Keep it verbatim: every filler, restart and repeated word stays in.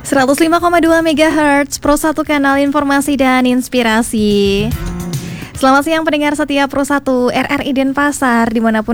seratus lima koma dua megahertz, Pro satu kanal informasi dan inspirasi. Selamat siang pendengar setia Pro satu R R I Denpasar dimanapun